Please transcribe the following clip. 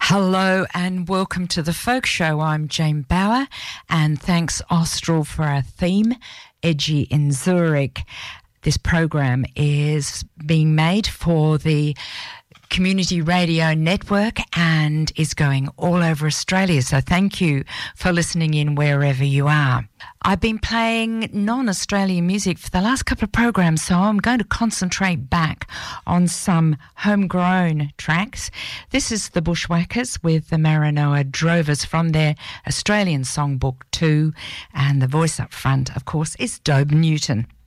Hello and welcome to the Folk Show. I'm Jane Bauer, and thanks Austral for our theme, Edgy in Zurich. This program is being made for the Community Radio Network and is going all over Australia. So thank you for listening in wherever you are. I've been playing non-Australian music for the last couple of programs, so I'm going to concentrate back on some homegrown tracks. This is the Bushwhackers with the Maranoa Drovers from their Australian Songbook 2, and the voice up front, of course, is Dobe Newton.